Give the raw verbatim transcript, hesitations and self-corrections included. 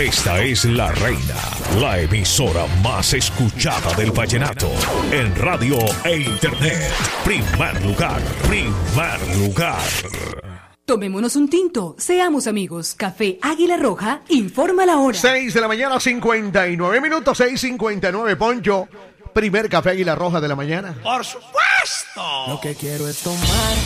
Esta es La Reina, la emisora más escuchada del vallenato en radio e internet. Primer lugar, primer lugar. Tomémonos un tinto, seamos amigos. Café Águila Roja, informa la hora. seis de la mañana, cincuenta y nueve minutos, seis cincuenta y nueve, Poncho. Primer Café Águila Roja de la mañana. ¡Por supuesto! Lo que quiero es tomar